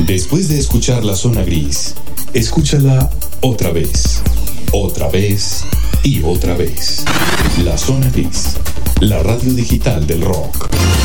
Después de escuchar La Zona Gris, escúchala otra vez y otra vez. La Zona Gris, la radio digital del rock.